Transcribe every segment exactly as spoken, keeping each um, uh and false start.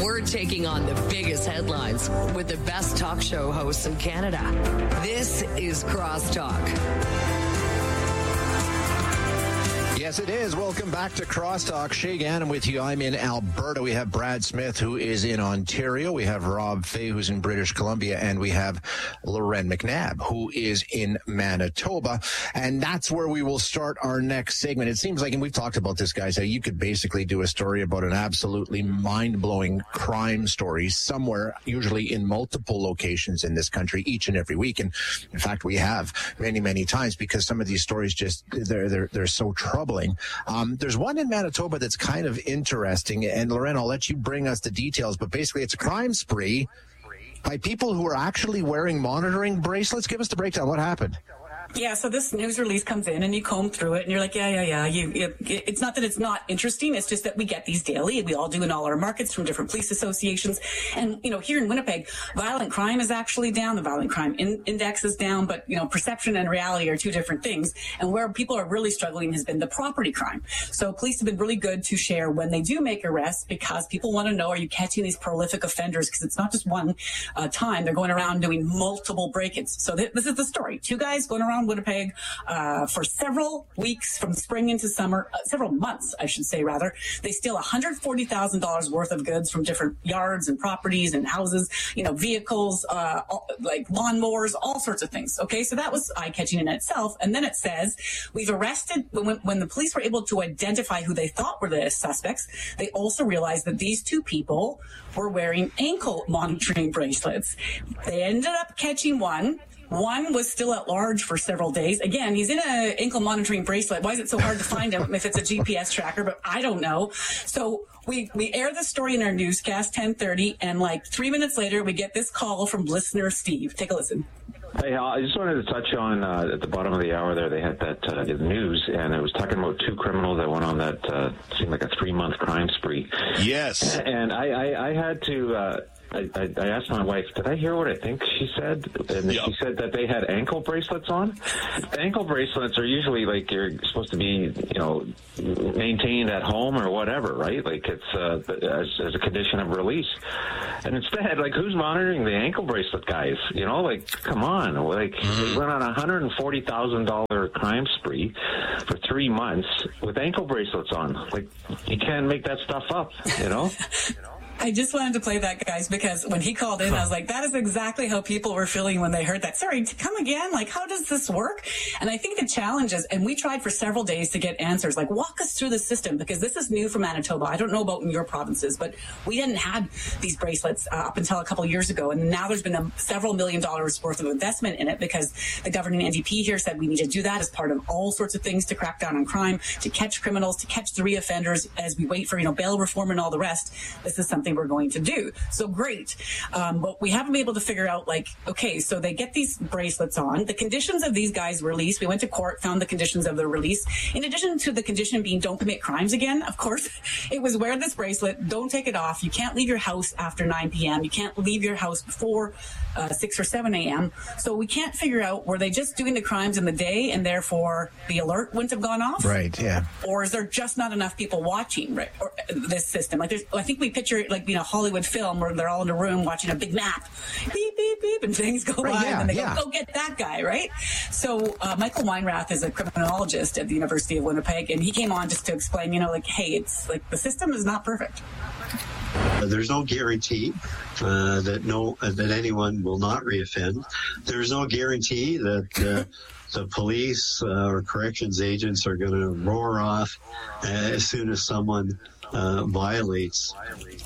We're taking on the biggest headlines with the best talk show hosts in Canada. This is Crosstalk. Yes, it is. Welcome back to Crosstalk. Shay Gannon with you. I'm in Alberta. We have Brad Smith, who is in Ontario. We have Rob Fay, who's in British Columbia. And we have Loren McNabb, who is in Manitoba. And that's where we will start our next segment. It seems like, and we've talked about this, guys, how you could basically do a story about an absolutely mind-blowing crime story somewhere, usually in multiple locations in this country, each and every week. And in fact, we have many, many times, because some of these stories just, they're, they're, they're so troubling. Um, there's one in Manitoba that's kind of interesting, and Loren, I'll let you bring us the details, but basically it's a crime spree by people who are actually wearing monitoring bracelets. Give us the breakdown. What happened? Yeah, so this news release comes in and you comb through it and you're like, yeah, yeah, yeah. You, you, it's not that it's not interesting. It's just that we get these daily. We all do in all our markets from different police associations. And, you know, here in Winnipeg, violent crime is actually down. The violent crime in, index is down. But, you know, perception and reality are two different things. And where people are really struggling has been the property crime. So police have been really good to share when they do make arrests, because people want to know, are you catching these prolific offenders? Because it's not just one uh, time. They're going around doing multiple break-ins. So th- this is the story. Two guys going around Winnipeg uh, for several weeks from spring into summer, uh, several months, I should say, rather. They steal one hundred forty thousand dollars worth of goods from different yards and properties and houses, you know, vehicles, uh, all, like lawnmowers, all sorts of things. Okay, so that was eye-catching in itself. And then it says, we've arrested, when, when the police were able to identify who they thought were the suspects, they also realized that these two people were wearing ankle monitoring bracelets. They ended up catching one. One was still at large for several days. Again, he's in an ankle monitoring bracelet. Why is it so hard to find him if it's a G P S tracker? But I don't know. So we, we air the story in our newscast, ten thirty, and like three minutes later, we get this call from listener Steve. Take a listen. Hey, I just wanted to touch on, uh, at the bottom of the hour there, they had that uh, the news, and it was talking about two criminals that went on that, uh, seemed like a three-month crime spree. Yes. And I, I, I had to... Uh, I, I asked my wife, did I hear what I think she said? And yep. She said that they had ankle bracelets on. Ankle bracelets are usually like you're supposed to be, you know, maintained at home or whatever, right? Like it's uh, as, as a condition of release. And instead, like, who's monitoring the ankle bracelet guys? You know, like, come on. Like, they went on a one hundred forty thousand dollars crime spree for three months with ankle bracelets on. Like, you can't make that stuff up, you know? I just wanted to play that, guys, because when he called in, I was like, that is exactly how people were feeling when they heard that. Sorry, to come again? Like, how does this work? And I think the challenge is, and we tried for several days to get answers, like, walk us through the system, because this is new for Manitoba. I don't know about in your provinces, but we didn't have these bracelets uh, up until a couple of years ago. And now there's been a, several million dollars worth of investment in it, because the governing N D P here said we need to do that as part of all sorts of things to crack down on crime, to catch criminals, to catch the reoffenders as we wait for, you know, bail reform and all the rest. This is something we're going to do. So great. Um, but we haven't been able to figure out, like, okay, so they get these bracelets on. The conditions of these guys' release, we went to court, found the conditions of their release. In addition to the condition being don't commit crimes again, of course, it was wear this bracelet, don't take it off. You can't leave your house after nine p.m. You can't leave your house before uh, six or seven a.m. So we can't figure out, were they just doing the crimes in the day and therefore the alert wouldn't have gone off? Right, yeah. Or is there just not enough people watching, right, or, uh, this system? Like, there's, I think we picture it like, you know, Hollywood film where they're all in a room watching a big map, beep, beep, beep, and things go right, by, yeah, and they yeah. go, go get that guy, right? So uh, Michael Weinrath is a criminologist at the University of Winnipeg, and he came on just to explain, you know, like, hey, it's like the system is not perfect. Uh, there's no guarantee uh, that no uh, that anyone will not reoffend. There's no guarantee that uh, the police uh, or corrections agents are going to roar off uh, as soon as someone uh, violates.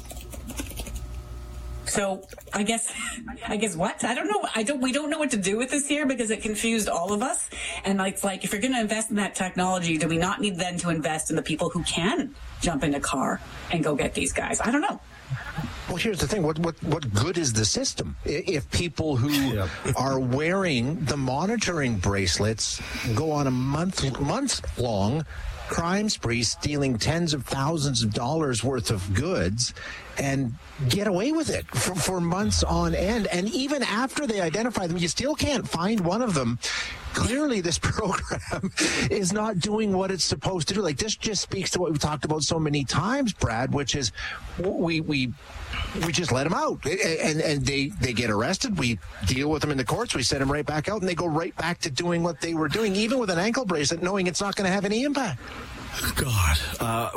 So I guess, I guess what? I don't know. I don't, we don't know what to do with this here, because it confused all of us. And it's like, if you're going to invest in that technology, do we not need then to invest in the people who can jump in a car and go get these guys? I don't know. Well, here's the thing. What what what good is the system if people who yeah. are wearing the monitoring bracelets go on a month month long crime spree, stealing tens of thousands of dollars worth of goods, and get away with it for, for months on end? And even after they identify them, you still can't find one of them clearly this program is not doing what it's supposed to do. Like, this just speaks to what we've talked about so many times, Brad, which is we we we just let them out, and and they they get arrested. We deal with them in the courts. We send them right back out, and they go right back to doing what they were doing, even with an ankle bracelet, knowing it's not going to have any impact. God, uh,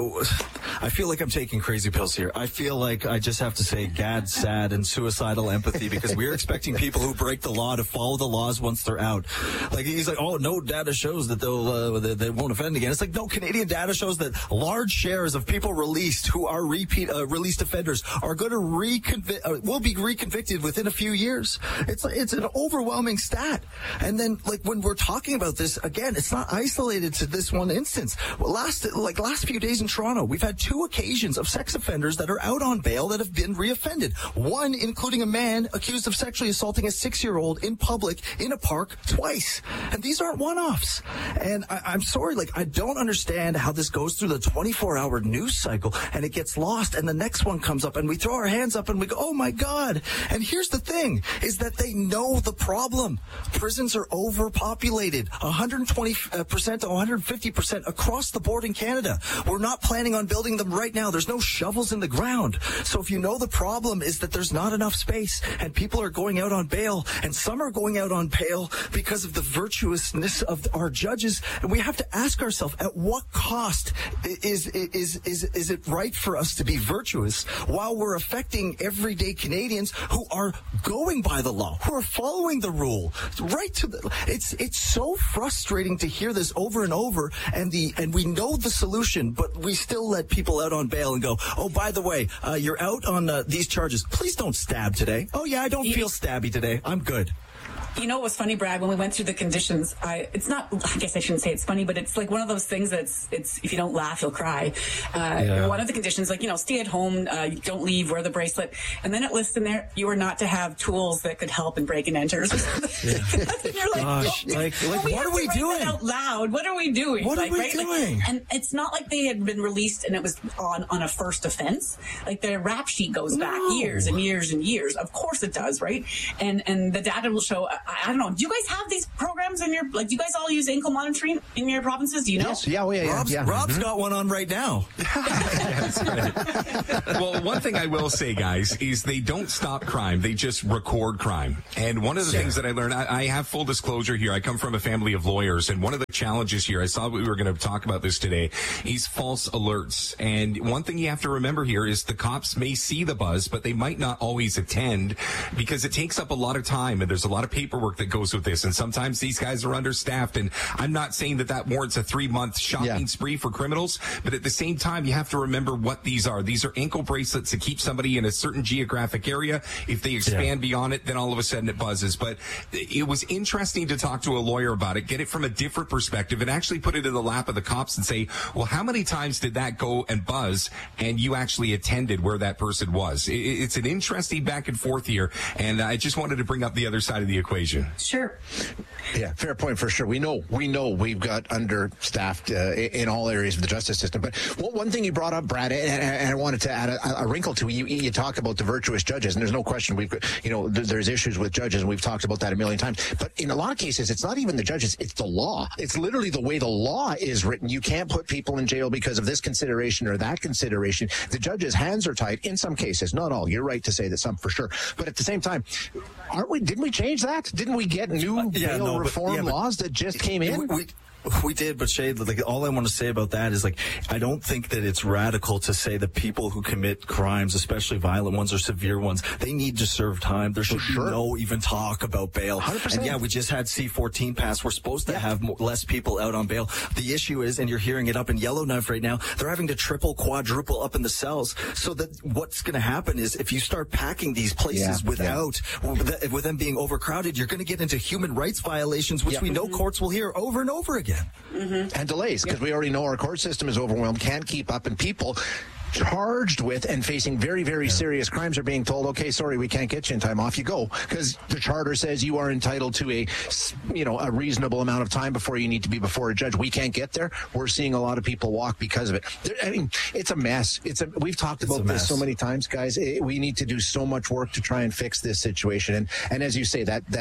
I feel like I'm taking crazy pills here. I feel like I just have to say gad, sad, and suicidal empathy, because we're expecting people who break the law to follow the laws once they're out. Like, he's like, oh, no data shows that they'll uh, they, they won't offend again. It's like, no, Canadian data shows that large shares of people released who are repeat uh, released offenders are going to reconvict, uh, will be reconvicted within a few years. It's it's an overwhelming stat. And then, like, when we're talking about this again, it's not isolated to this one instance. Well, last like last few days in Toronto, we've had two occasions of sex offenders that are out on bail that have been reoffended. One including a man accused of sexually assaulting a six-year-old in public in a park twice. And these aren't one-offs. And I, I'm sorry, like, I don't understand how this goes through the twenty-four hour news cycle and it gets lost, and the next one comes up and we throw our hands up and we go, oh my God. And here's the thing, is that they know the problem. Prisons are overpopulated, one hundred twenty percent to one hundred fifty percent across the board in Canada. We're not planning on building them right now. There's no shovels in the ground. So if you know the problem is that there's not enough space and people are going out on bail, and some are going out on bail because of the virtuousness of our judges, and we have to ask ourselves, at what cost is is is is it right for us to be virtuous while we're affecting everyday Canadians who are going by the law, who are following the rule right to the it's it's so frustrating to hear this over and over, and the and we know the solution, but we still let people out on bail and go, oh, by the way, uh, you're out on uh, these charges. Please don't stab today. Oh, yeah, I don't feel stabby today. I'm good. You know what was funny, Brad? When we went through the conditions, I it's not. I guess I shouldn't say it's funny, but it's like one of those things that's it's if you don't laugh, you'll cry. Uh, yeah. One of the conditions, like you know, stay at home, uh, don't leave, wear the bracelet, and then it lists in there you are not to have tools that could help in break and enters. Yeah. And you're like, gosh, well, like, like well, what are we doing out loud? What are we doing? What like, are we right? doing? Like, and it's not like they had been released and it was on on a first offense. Like their rap sheet goes no. back years and years and years. Of course it does, right? And and the data will show. I, I don't know. Do you guys have these programs in your, like, do you guys all use ankle monitoring in your provinces? Do you know? Yes, yeah, well, yeah, yeah. Rob's, yeah. Rob's mm-hmm. got one on right now. Yeah, that's right. Well, one thing I will say, guys, is they don't stop crime. They just record crime. And one of the yeah. things that I learned, I, I have full disclosure here. I come from a family of lawyers, and one of the challenges here, I saw we were going to talk about this today, is false alerts. And one thing you have to remember here is the cops may see the buzz, but they might not always attend because it takes up a lot of time, and there's a lot of paperwork that goes with this. And sometimes these guys are understaffed, and I'm not saying that that warrants a three-month shopping yeah. spree for criminals, but at the same time, you have to remember what these are. These are ankle bracelets that keep somebody in a certain geographic area. If they expand yeah. beyond it, then all of a sudden it buzzes. But it was interesting to talk to a lawyer about it, get it from a different perspective, and actually put it in the lap of the cops and say, well, how many times did that go and buzz, and you actually attended where that person was? It's an interesting back and forth here, and I just wanted to bring up the other side of the equation. Sure. Yeah, fair point for sure. We know we know we've got understaffed uh, in all areas of the justice system. But one thing you brought up, Brad, and, and I wanted to add a, a wrinkle to you. You talk about the virtuous judges, and there's no question we've got, you know, there's issues with judges, and we've talked about that a million times. But in a lot of cases, it's not even the judges; it's the law. It's literally the way the law is written. You can't put people in jail because of this consideration or that consideration. The judges' hands are tied in some cases, not all. You're right to say that some for sure. But at the same time, aren't we? Didn't we change that? Didn't we get new uh, yeah, bail no, reform but, yeah, laws that just came in? We, we, We did, but Shay, like, all I want to say about that is, like, I don't think that it's radical to say that people who commit crimes, especially violent ones or severe ones, they need to serve time. There should sure. be no even talk about bail. one hundred percent. And yeah, we just had C fourteen pass. We're supposed to yeah. have more, less people out on bail. The issue is, and you're hearing it up in Yellowknife right now, they're having to triple, quadruple up in the cells. So that what's going to happen is, if you start packing these places yeah. without, yeah. With, with them being overcrowded, you're going to get into human rights violations, which yeah. we know mm-hmm. courts will hear over and over again. Mm-hmm. And delays, because yep. we already know our court system is overwhelmed, can't keep up, and people charged with and facing very, very yeah. serious crimes are being told, okay, sorry, we can't get you in time, off you go, because the charter says you are entitled to a, you know, a reasonable amount of time before you need to be before a judge. We can't get there. We're seeing a lot of people walk because of it. There, I mean, it's a mess. It's a, we've talked it's about this so many times, guys. It, we need to do so much work to try and fix this situation. And, and as you say, that, that,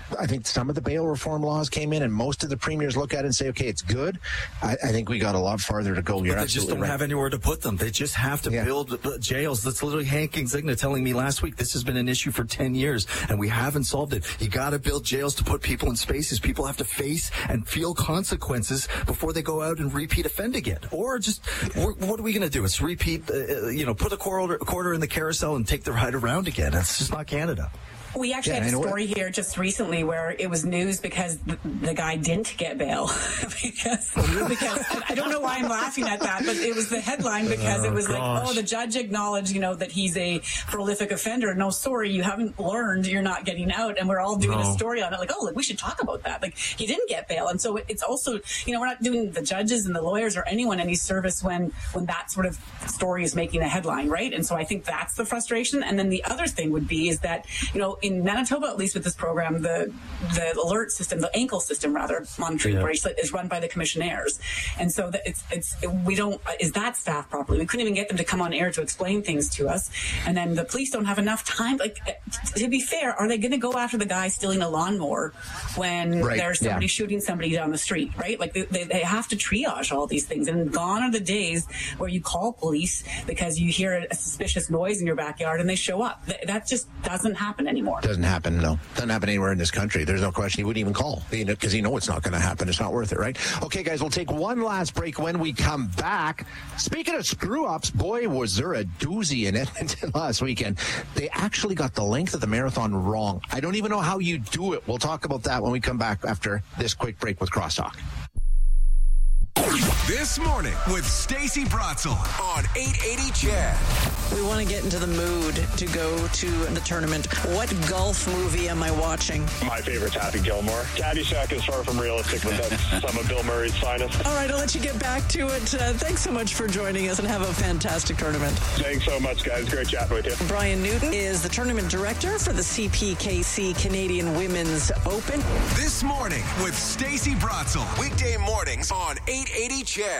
I think some of the bail reform laws came in, and most of the premiers look at it and say, okay, it's good. I, I think we got a lot farther to go. You're but they just don't right. have anywhere to put them. They just have to yeah. build jails. That's literally Hank Insignia telling me last week. This has been an issue for ten years, and we haven't solved it. You got to build jails to put people in spaces. People have to face and feel consequences before they go out and repeat offend again. Or just, what are we going to do? It's repeat, uh, you know, put a quarter, quarter in the carousel and take the ride around again. It's just not Canada. We actually yeah, had a story here just recently where it was news because the, the guy didn't get bail. because, because I don't know why I'm laughing at that, but it was the headline because oh, it was gosh. like, oh, the judge acknowledged, you know, that he's a prolific offender. No, sorry, you haven't learned. You're not getting out. And we're all doing no. a story on it. Like, oh, like, we should talk about that. Like, he didn't get bail. And so it's also, you know, we're not doing the judges and the lawyers or anyone any service when, when that sort of story is making a headline, right? And so I think that's the frustration. And then the other thing would be is that, you know, in Manitoba, at least with this program, the the alert system, the ankle system, rather, monitoring yeah. bracelet is run by the commissionaires, and so that it's it's we don't is that staffed properly? We couldn't even get them to come on air to explain things to us, and then the police don't have enough time. Like, to be fair, are they going to go after the guy stealing a lawnmower when right. there's somebody yeah. shooting somebody down the street? Right? Like, they, they they have to triage all these things, and gone are the days where you call police because you hear a suspicious noise in your backyard and they show up. That, that just doesn't happen anymore. Doesn't happen. Happen, no. Doesn't happen anywhere in this country. There's no question. He wouldn't even call because you know it's not going to happen. It's not worth it, right? Okay, guys, we'll take one last break. When we come back, speaking of screw-ups, boy, was there a doozy in Edmonton last weekend. They actually got the length of the marathon wrong. I don't even know how you do it. We'll talk about that when we come back after this quick break with Crosstalk. This morning with Stacey Bratzel on eight eighty C H E D. We want to get into the mood to go to the tournament. What golf movie am I watching? My favorite's Happy Gilmore. Caddyshack is far from realistic, but that's some of Bill Murray's finest. All right, I'll let you get back to it. Uh, thanks so much for joining us and have a fantastic tournament. Thanks so much, guys. Great chatting with you. Brian Newton is the tournament director for the C P K C Canadian Women's Open. This morning with Stacey Bratzel. Weekday mornings on eight eighty C H E D.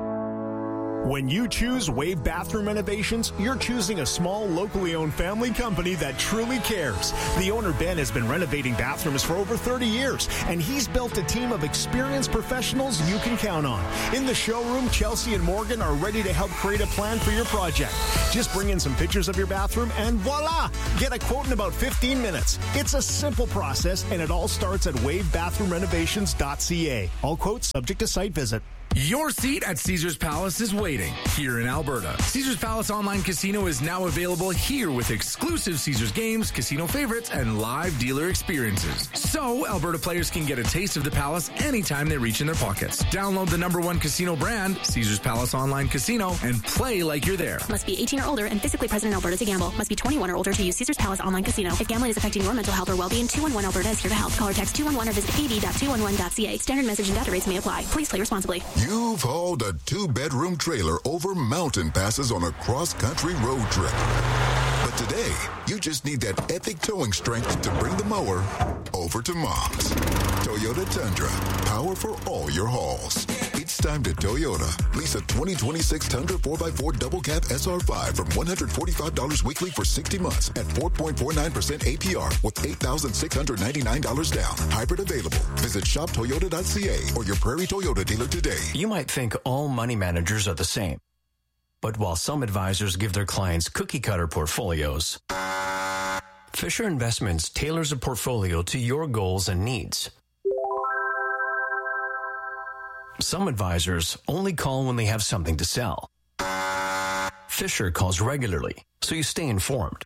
When you choose Wave Bathroom Renovations, you're choosing a small, locally owned family company that truly cares. The owner, Ben, has been renovating bathrooms for over thirty years, and he's built a team of experienced professionals you can count on. In the showroom, Chelsea and Morgan are ready to help create a plan for your project. Just bring in some pictures of your bathroom and voila! Get a quote in about fifteen minutes. It's a simple process, and it all starts at wave bathroom renovations dot c a. All quotes subject to site visit. Your seat at Caesars Palace is waiting here in Alberta. Caesars Palace Online Casino is now available here with exclusive Caesars games, casino favorites, and live dealer experiences. So Alberta players can get a taste of the Palace anytime they reach in their pockets. Download the number one casino brand, Caesars Palace Online Casino, and play like you're there. Must be eighteen or older and physically present in Alberta to gamble. Must be twenty-one or older to use Caesars Palace Online Casino. If gambling is affecting your mental health or well-being, two one one Alberta is here to help. Call or text two one one or visit a d dot two one one dot c a. Standard message and data rates may apply. Please play responsibly. You've hauled a two-bedroom trailer over mountain passes on a cross-country road trip. But today, you just need that epic towing strength to bring the mower over to Mom's. Toyota Tundra, power for all your hauls. It's time to Toyota. Lease a twenty twenty-six Tundra four by four Double Cab S R five from one hundred forty-five dollars weekly for sixty months at four point four nine percent A P R with eight thousand six hundred ninety-nine dollars down. Hybrid available. Visit shop toyota dot c a or your Prairie Toyota dealer today. You might think all money managers are the same. But while some advisors give their clients cookie-cutter portfolios, Fisher Investments tailors a portfolio to your goals and needs. Some advisors only call when they have something to sell. Fisher calls regularly, so you stay informed.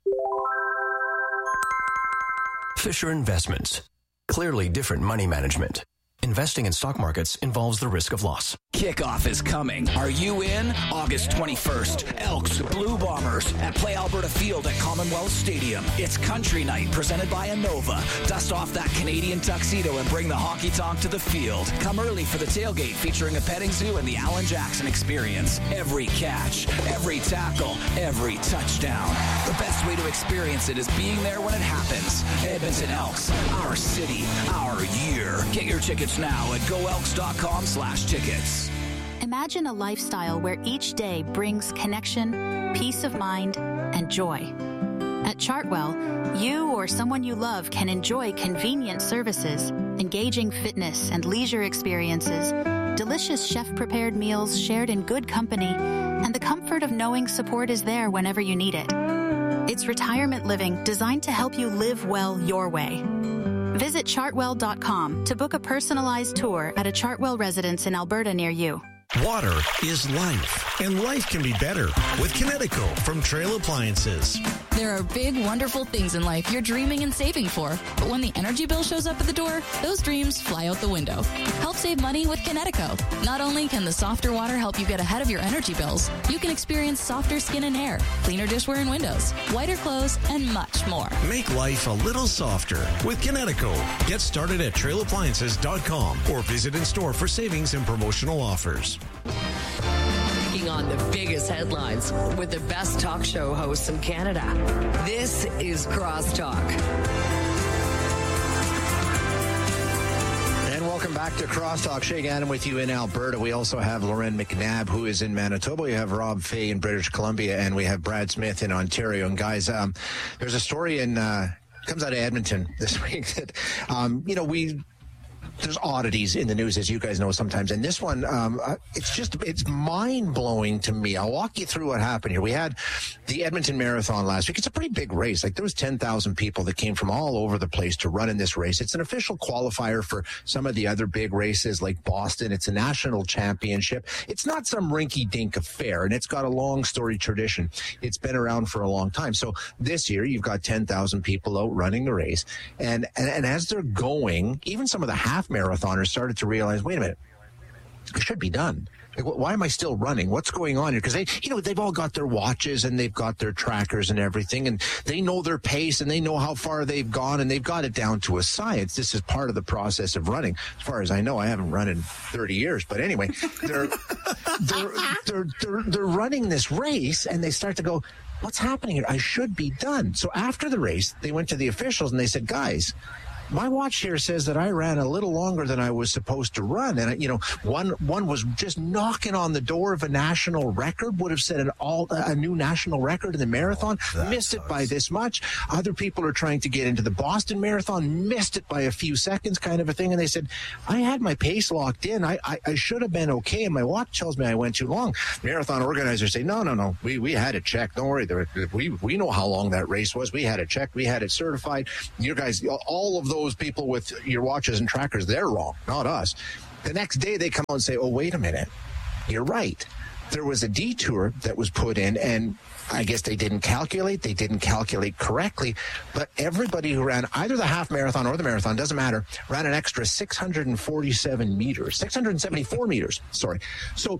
Fisher Investments. Clearly different money management. Investing in stock markets involves the risk of loss. Kickoff is coming. Are you in? August twenty-first. Elks, Blue Bombers at Play Alberta Field at Commonwealth Stadium. It's Country Night presented by Innova. Dust off that Canadian tuxedo and bring the honky tonk to the field. Come early for the tailgate featuring a petting zoo and the Alan Jackson experience. Every catch, every tackle, every touchdown. The best way to experience it is being there when it happens. Edmonton Elks, our city, our year. Get your tickets now at go elks dot com slash tickets. Imagine a lifestyle where each day brings connection, peace of mind, and joy. At Chartwell, you or someone you love can enjoy convenient services, engaging fitness and leisure experiences, delicious chef-prepared meals shared in good company, and the comfort of knowing support is there whenever you need it. It's retirement living designed to help you live well your way. Visit chartwell dot com to book a personalized tour at a Chartwell residence in Alberta near you. Water is life, and life can be better with Kinetico from Trail Appliances. There are big, wonderful things in life you're dreaming and saving for, but when the energy bill shows up at the door, those dreams fly out the window. Help save money with Kinetico. Not only can the softer water help you get ahead of your energy bills, you can experience softer skin and hair, cleaner dishware and windows, whiter clothes, and much more. Make life a little softer with Kinetico. Get started at trail appliances dot com or visit in store for savings and promotional offers. Taking on the biggest headlines with the best talk show hosts in Canada. This is Crosstalk. And welcome back to Crosstalk. Shay Gannon with you in Alberta. We also have Lauren McNabb, who is in Manitoba. We have Rob Fay in British Columbia, and we have Brad Smith in Ontario. And guys, um, there's a story in uh, comes out of Edmonton this week that um, you know we. There's oddities in the news, as you guys know sometimes. And this one, um, uh, it's just, it's mind-blowing to me. I'll walk you through what happened here. We had the Edmonton Marathon last week. It's a pretty big race. Like, there was ten thousand people that came from all over the place to run in this race. It's an official qualifier for some of the other big races like Boston. It's a national championship. It's not some rinky-dink affair, and it's got a long story tradition. It's been around for a long time. So this year, you've got ten thousand people out running the race. And, and, and as they're going, even some of the half marathoners started to realize, wait a minute, it should be done. Like, why am I still running? What's going on here? Because they, you know, they've all got their watches and they've got their trackers and everything, and they know their pace and they know how far they've gone, and they've got it down to a science. This is part of the process of running. As far as I know, I haven't run in thirty years, but anyway, they're they're, they're they're they're running this race, and they start to go, what's happening here? I should be done. So after the race, they went to the officials and they said, guys, my watch here says that I ran a little longer than I was supposed to run. And, you know, one one was just knocking on the door of a national record, would have set an all a new national record in the marathon, oh, missed sucks. It by this much. Other people are trying to get into the Boston Marathon, missed it by a few seconds, kind of a thing. And they said, I had my pace locked in. I, I, I should have been okay. And my watch tells me I went too long. Marathon organizers say, no, no, no. We, we had it checked. Don't worry. We, we know how long that race was. We had it checked. We had it certified. You guys, all of those Those people with your watches and trackers, they're wrong, not us. The next day they come out and say, oh, wait a minute, you're right. There was a detour that was put in, and I guess they didn't calculate. They didn't calculate correctly. But everybody who ran either the half marathon or the marathon, doesn't matter, ran an extra six hundred forty-seven meters, six hundred seventy-four meters, sorry. So,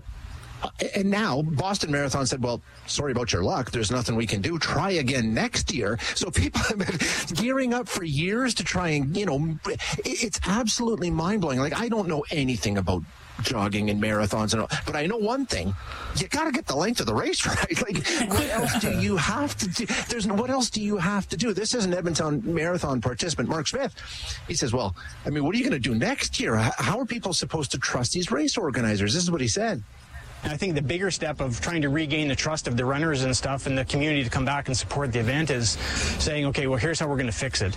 and now Boston Marathon said, well, sorry about your luck. There's nothing we can do. Try again next year. So people have been gearing up for years to try and, you know, it's absolutely mind-blowing. Like, I don't know anything about jogging and marathons and all, but I know one thing: you got to get the length of the race right. Like, what else do you have to do? There's what else do you have to do? This is an Edmonton Marathon participant, Mark Smith. He says, well, I mean, what are you going to do next year? How are people supposed to trust these race organizers? This is what he said. I think the bigger step of trying to regain the trust of the runners and stuff and the community to come back and support the event is saying, okay, well, here's how we're going to fix it.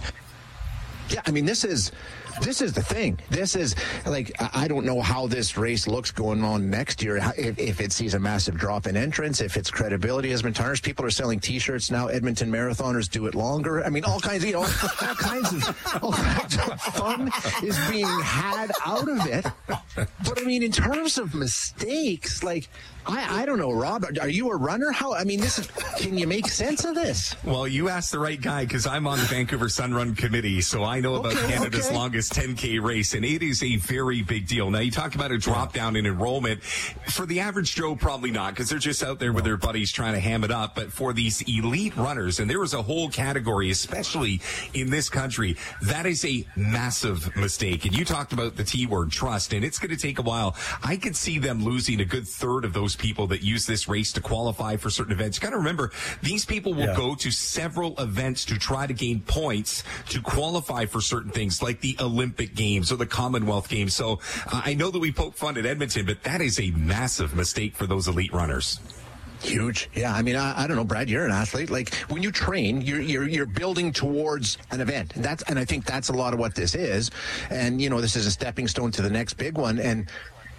Yeah, I mean, this is this is the thing. This is, like, I don't know how this race looks going on next year, if, if it sees a massive drop in entrance, if its credibility has been tarnished. People are selling T-shirts now. Edmonton Marathoners do it longer. I mean, all kinds of, you know, all kinds of, all kinds of fun is being had out of it. But, I mean, in terms of mistakes, like, I, I don't know, Rob, are you a runner? How, I mean, this is, can you make sense of this? Well, you asked the right guy, because I'm on the Vancouver Sun Run Committee, so I know about okay, Canada's okay. longest ten K race, and it is a very big deal. Now, you talk about a drop down in enrollment. For the average Joe, probably not, because they're just out there with their buddies trying to ham it up. But for these elite runners, and there is a whole category, especially in this country, that is a massive mistake. And you talked about the T word, trust, and it's going to take a while. I could see them losing a good third of those people that use this race to qualify for certain events. You got to remember, these people will yeah. go to several events to try to gain points to qualify for certain things like the Olympic Games or the Commonwealth Games. So uh, I know that we poke fun at Edmonton, but that is a massive mistake for those elite runners. Huge. Yeah. I mean, I, I don't know, Brad, you're an athlete. Like when you train, you're, you're, you're building towards an event. And that's, and I think that's a lot of what this is. And, you know, this is a stepping stone to the next big one. And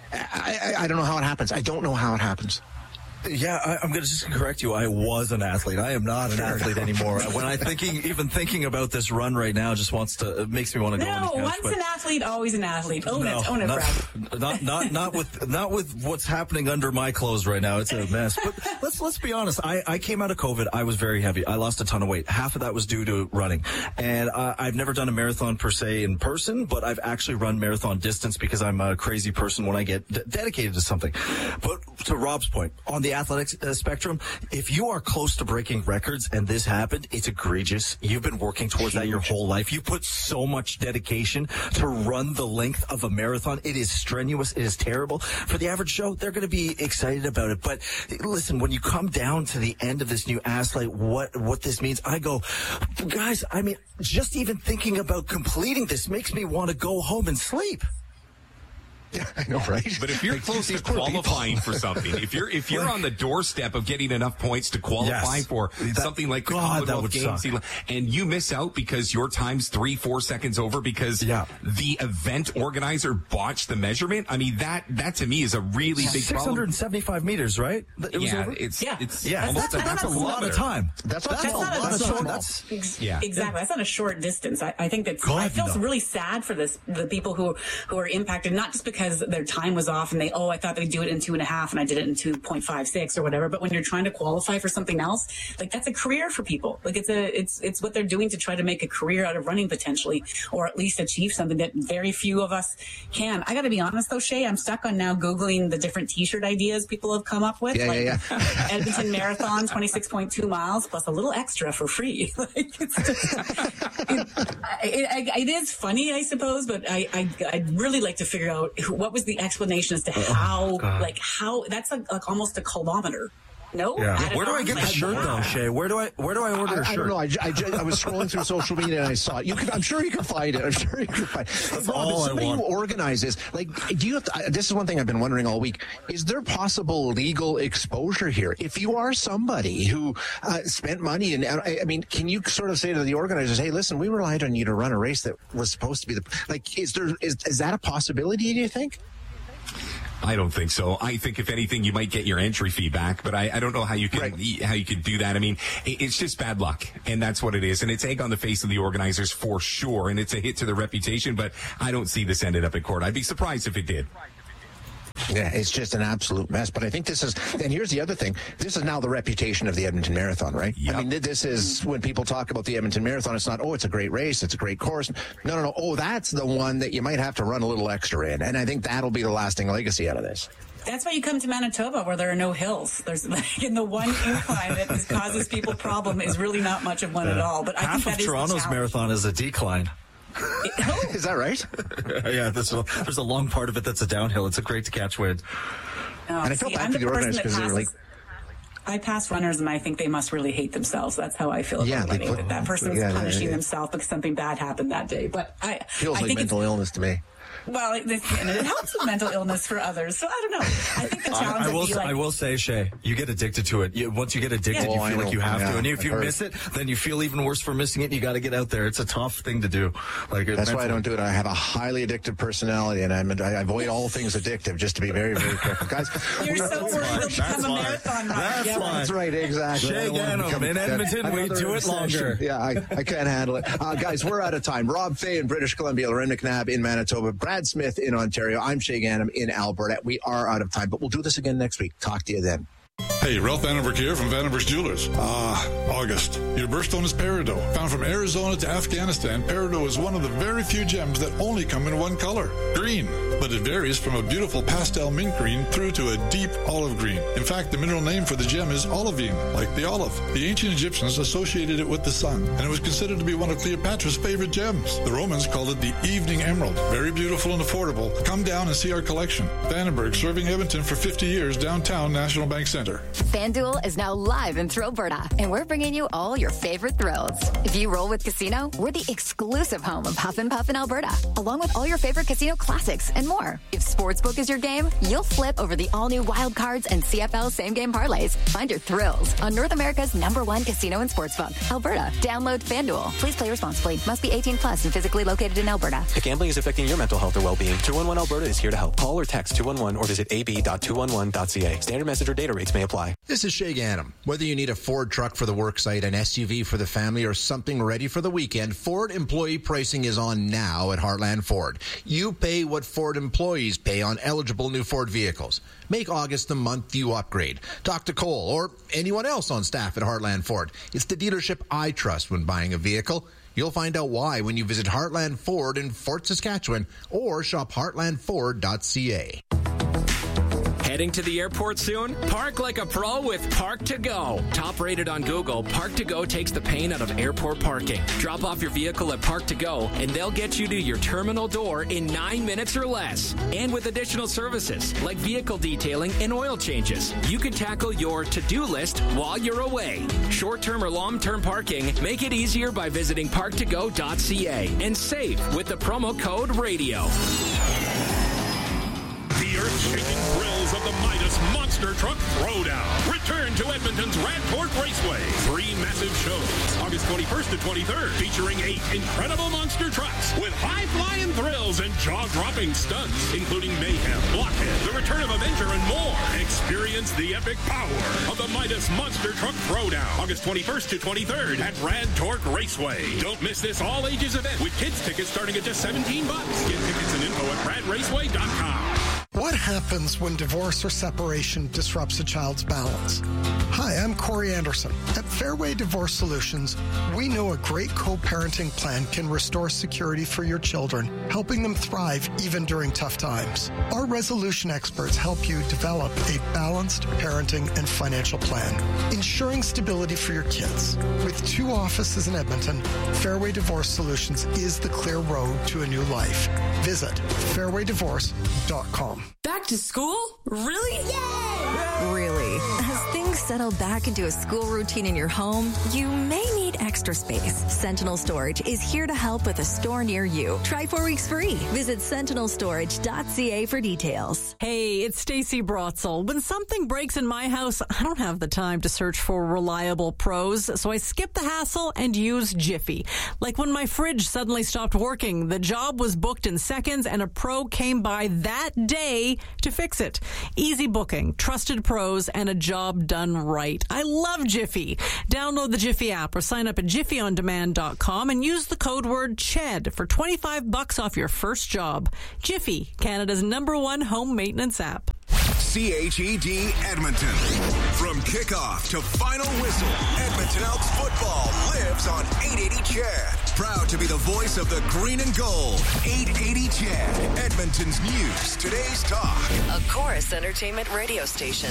I, I, I don't know how it happens. I don't know how it happens. Yeah, I, I'm going to just correct you. I was an athlete. I am not an athlete anymore. When I thinking, even thinking about this run right now, just wants to it makes me want to go. No, on the couch, once but an athlete, always an athlete. Own no, it, own it, not, Brad. not, not, not with, not with what's happening under my clothes right now. It's a mess. But let's let's be honest. I, I came out of COVID. I was very heavy. I lost a ton of weight. Half of that was due to running, and uh, I've never done a marathon per se in person, but I've actually run marathon distance because I'm a crazy person when I get d- dedicated to something. But to Rob's point, on the athletics uh, spectrum, if you are close to breaking records and this happened, it's egregious. You've been working towards that your whole life. You put so much dedication to run the length of a marathon. It is strenuous. It is terrible. For the average Joe, they're going to be excited about it. But listen, when you come down to the end of this new athlete, what, what this means, I go, guys, I mean, just even thinking about completing this makes me want to go home and sleep. Yeah, I know, right? But if you're like, close to qualifying for something, if you're if you're on the doorstep of getting enough points to qualify yes. for that, something like the God, Commonwealth Games, suck. and you miss out because your time's three, four seconds over because yeah. the event organizer botched the measurement, I mean, that that to me is a really big six hundred seventy-five problem. meters, right? It was yeah, over? it's, yeah, it's yeah, almost that's, a, that's a lot of time. That's, that's, that's a not lot a of short, time. that's, ex- yeah. Exactly. That's not a short distance. I, I think that's, God, I feel no. really sad for this, the people who, who are impacted, not just because their time was off and they, oh, I thought they'd do it in two and a half and I did it in two point five six or whatever. But when you're trying to qualify for something else, like that's a career for people. Like it's a, it's, it's what they're doing to try to make a career out of running potentially, or at least achieve something that very few of us can. I got to be honest though, Shay, I'm stuck on now Googling the different t-shirt ideas people have come up with. Yeah, like yeah, yeah. Edmonton Marathon, twenty-six point two miles plus a little extra for free. like it's just, it, it, it is funny, I suppose, but I, I, I'd really like to figure out who, what was the explanation as to how, oh, like how, that's like, like almost a kilometer. No? Yeah. Where do I get the shirt though, Shay? Where do I where do I order I, a shirt? I don't know. I, I, I was scrolling through social media and I saw it. You can, I'm sure you can find it. I'm sure you can find it. That's Rob, all somebody I want. who organizes, like, do you have to, this is one thing I've been wondering all week. Is there possible legal exposure here? If you are somebody who uh, spent money, and I, I mean, can you sort of say to the organizers, hey, listen, we relied on you to run a race that was supposed to be the, like, is there, is, is that a possibility, do you think? I don't think so. I think if anything, you might get your entry fee back, but I, I don't know how you can right. how you can do that. I mean, it, it's just bad luck, and that's what it is. And it's egg on the face of the organizers for sure, and it's a hit to their reputation. But I don't see this ended up in court. I'd be surprised if it did. Yeah, it's just an absolute mess. But I think this is, and here's the other thing. This is now the reputation of the Edmonton Marathon, right? Yep. I mean, this is when people talk about the Edmonton Marathon, it's not, oh, it's a great race, it's a great course. No, no, no. Oh, that's the one that you might have to run a little extra in. And I think that'll be the lasting legacy out of this. That's why you come to Manitoba, where there are no hills. There's like in the one incline that is, causes people problem is really not much of one yeah. at all. But I half think that of Toronto's is marathon is a decline. It, oh. Is that right? yeah, there's a, there's a long part of it that's a downhill. It's a great to catch wind. Oh, and I feel see, bad I'm for the the person organizers that because they're like. I pass runners and I think they must really hate themselves. That's how I feel about Yeah, running. put- That that person's yeah, punishing yeah, yeah. themselves because something bad happened that day. But I Feels I like think mental it's, illness to me. well, it, and it helps with mental illness for others. So I don't know. I think the challenge I, I will. would be like, I will say, Shay, you get addicted to it. You, once you get addicted, Yeah. you Oh, I feel like know. you have Yeah, to. And if I've you heard. miss it, then you feel even worse for missing it. And you got to get out there. It's a tough thing to do. Like That's why I mentally. don't do it. I have a highly addictive personality, and I'm, I avoid all things addictive just to be very, very careful. Guys, you're so worried you'll become a why. marathon runner. That's Yeah, why. that's right, exactly. Shay I don't wanna Ganem become in that- Edmonton, we another do it obsession. longer. Yeah, I, I can't handle it. Uh, guys, we're out of time. Rob Fay in British Columbia, Loren McNabb in Manitoba, Brad Smith in Ontario. I'm Shay Ganem in Alberta. We are out of time, but we'll do this again next week. Talk to you then. Hey, Ralph Vandenberg here from Vandenberg's Jewelers. Ah, August. Your birthstone is peridot. Found from Arizona to Afghanistan, peridot is one of the very few gems that only come in one color, green. But it varies from a beautiful pastel mint green through to a deep olive green. In fact, the mineral name for the gem is olivine, like the olive. The ancient Egyptians associated it with the sun, and it was considered to be one of Cleopatra's favorite gems. The Romans called it the evening emerald. Very beautiful and affordable. Come down and see our collection. Vandenberg, serving Edmonton for fifty years, downtown National Bank Center. FanDuel is now live in Thrillberta, and we're bringing you all your favorite thrills. If you roll with Casino, we're the exclusive home of Huff and Puff in Alberta, along with all your favorite casino classics and more. If Sportsbook is your game, you'll flip over the all-new Wild Cards and C F L same-game parlays. Find your thrills on North America's number one casino and sportsbook, Alberta. Download FanDuel. Please play responsibly. Must be eighteen plus and physically located in Alberta. If gambling is affecting your mental health or well-being, two one one Alberta is here to help. Call or text two one one or visit a b dot two one one dot c a. Standard message or data rates may apply. This is Shay Ganem. Whether you need a Ford truck for the work site, an S U V for the family, or something ready for the weekend, Ford employee pricing is on now at Heartland Ford. You pay what Ford employees pay on eligible new Ford vehicles. Make August the month you upgrade. Talk to Cole or anyone else on staff at Heartland Ford. It's the dealership I trust when buying a vehicle. You'll find out why when you visit Heartland Ford in Fort Saskatchewan or shop heartland ford dot c a. Heading to the airport soon? Park like a pro with Park to Go. Top rated on Google, Park to Go takes the pain out of airport parking. Drop off your vehicle at Park to Go, and they'll get you to your terminal door in nine minutes or less. And with additional services like vehicle detailing and oil changes, you can tackle your to-do list while you're away. Short-term or long-term parking, make it easier by visiting park to go dot c a and save with the promo code RADIO. The earth-shaking thrills of the Midas Monster Truck Throwdown return to Edmonton's Radport Raceway. Three massive shows, August twenty-first to twenty-third, featuring eight incredible monster trucks with high-flying thrills and jaw-dropping stunts, including Mayhem, Blockhead, The Return of Avenger, and more. Experience the epic power of the Midas Monster Truck Throwdown, August twenty-first to twenty-third at Radport Raceway. Don't miss this all-ages event with kids tickets starting at just seventeen bucks. Get tickets and info at rad raceway dot com. What happens when divorce or separation disrupts a child's balance? Hi, I'm Corey Anderson. At Fairway Divorce Solutions, we know a great co-parenting plan can restore security for your children, helping them thrive even during tough times. Our resolution experts help you develop a balanced parenting and financial plan, ensuring stability for your kids. With two offices in Edmonton, Fairway Divorce Solutions is the clear road to a new life. Visit fairway divorce dot com. Back to school? Really? Yay! Really. As things settle back into a school routine in your home, you may need extra space. Sentinel Storage is here to help with a store near you. Try four weeks free. Visit sentinel storage dot c a for details. Hey, it's Stacey Brotzel. When something breaks in my house, I don't have the time to search for reliable pros, so I skip the hassle and use Jiffy. Like when my fridge suddenly stopped working, the job was booked in seconds and a pro came by that day to fix it. Easy booking, trusted pros, and a job done right. I love Jiffy. Download the Jiffy app or sign up at jiffy on demand dot com and use the code word CHED for twenty-five bucks off your first job. Jiffy, Canada's number one home maintenance app. C H E D Edmonton. From kickoff to final whistle, Edmonton Elks football lives on eight eighty C H E D. Proud to be the voice of the green and gold. eight eighty C H E D, Edmonton's news, today's talk. A Chorus Entertainment radio station.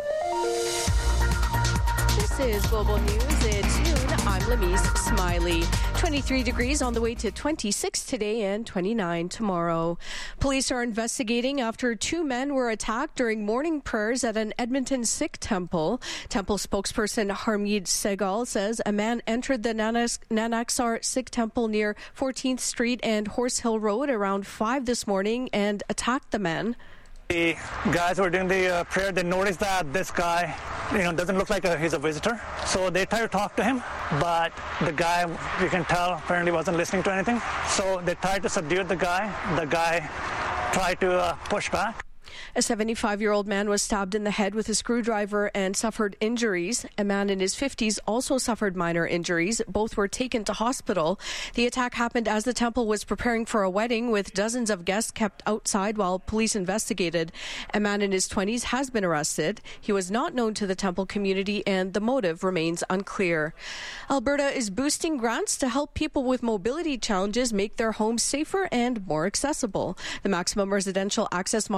This is Global News. It's noon. I'm Lamise Smiley. twenty-three degrees on the way to twenty-six today and twenty-nine tomorrow. Police are investigating after two men were attacked during morning prayers at an Edmonton Sikh temple. Temple spokesperson Harmeet Segal says a man entered the Nanak- Nanaksar Sikh temple near fourteenth Street and Horse Hill Road around five this morning and attacked the men. The guys who were doing the uh, prayer, they noticed that this guy, you know, doesn't look like a, he's a visitor. So they tried to talk to him, but the guy, you can tell, apparently wasn't listening to anything. So they tried to subdue the guy. The guy tried to uh, push back. A seventy-five-year-old man was stabbed in the head with a screwdriver and suffered injuries. A man in his fifties also suffered minor injuries. Both were taken to hospital. The attack happened as the temple was preparing for a wedding with dozens of guests kept outside while police investigated. A man in his twenties has been arrested. He was not known to the temple community and the motive remains unclear. Alberta is boosting grants to help people with mobility challenges make their homes safer and more accessible. The Maximum Residential Access Modification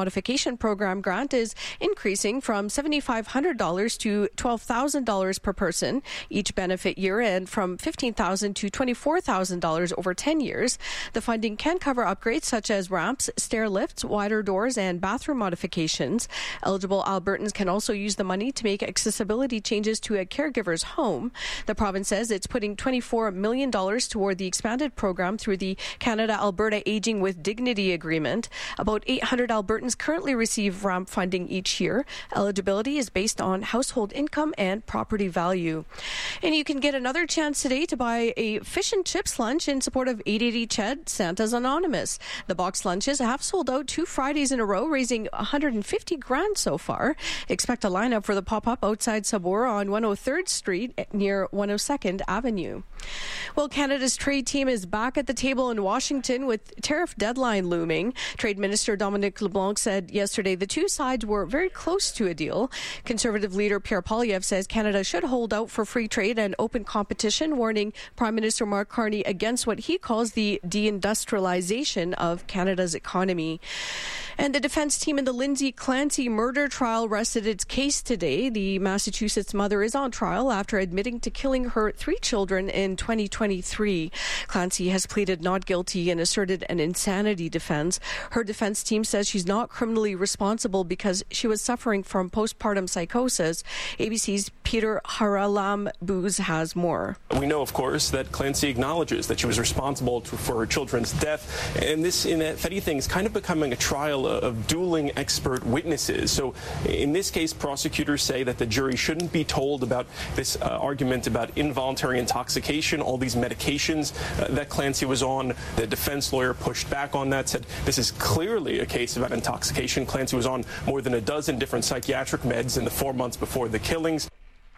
Transition Program grant is increasing from seven thousand five hundred dollars to twelve thousand dollars per person each benefit year, and from fifteen thousand dollars to twenty-four thousand dollars over ten years. The funding can cover upgrades such as ramps, stair lifts, wider doors, and bathroom modifications. Eligible Albertans can also use the money to make accessibility changes to a caregiver's home. The province says it's putting twenty-four million dollars toward the expanded program through the Canada-Alberta Aging with Dignity Agreement. About eight hundred Albertans currently receive ramp funding each year. Eligibility is based on household income and property value. And you can get another chance today to buy a fish and chips lunch in support of eight eighty C H E D Santa's Anonymous. The box lunches have sold out two Fridays in a row, raising one hundred fifty grand so far. Expect a lineup for the pop-up outside Sabor on one hundred third Street near one hundred second Avenue. Well, Canada's trade team is back at the table in Washington with tariff deadline looming. Trade Minister Dominic LeBlanc said yesterday the two sides were very close to a deal. Conservative leader Pierre Poilievre says Canada should hold out for free trade and open competition, warning Prime Minister Mark Carney against what he calls the deindustrialization of Canada's economy. And the defense team in the Lindsay Clancy murder trial rested its case today. The Massachusetts mother is on trial after admitting to killing her three children in twenty twenty-three. Clancy has pleaded not guilty and asserted an insanity defense. Her defense team says she's not criminally responsible because she was suffering from postpartum psychosis. A B C's Peter Haralam Booz has more. We know, of course, that Clancy acknowledges that she was responsible to, for her children's death, and this, in if anything, is kind of becoming a trial of dueling expert witnesses. So in this case, prosecutors say that the jury shouldn't be told about this uh, argument about involuntary intoxication, all these medications uh, that Clancy was on. The defense lawyer pushed back on that, said this is clearly a case about intoxication. Clancy was on more than a dozen different psychiatric meds in the four months before the killings.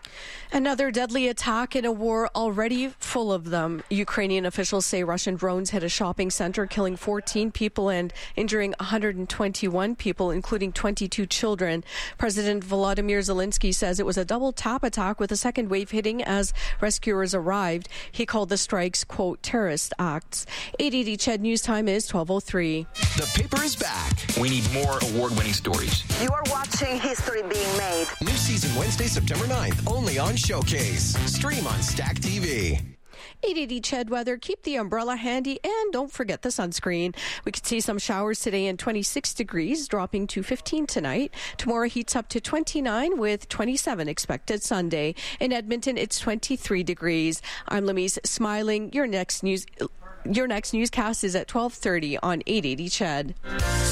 Another deadly attack in a war already full of them. Ukrainian officials say Russian drones hit a shopping center, killing fourteen people and injuring one hundred twenty-one people, including twenty-two children. President Volodymyr Zelensky says it was a double tap attack with a second wave hitting as rescuers arrived. He called the strikes, quote, terrorist acts. eight eighty C H E D News Time is twelve oh three. The paper is back. We need more award-winning stories. You are watching history being made. New season Wednesday, September ninth, only on Showcase. Stream on Stack T V. eight eighty C H E D weather. Keep the umbrella handy and don't forget the sunscreen. We could see some showers today and twenty-six degrees, dropping to fifteen tonight. Tomorrow heats up to twenty-nine with twenty-seven expected Sunday. In Edmonton, it's twenty-three degrees. I'm Lamise Smiling. Your next news, your next newscast is at twelve thirty on eight eighty C H E D.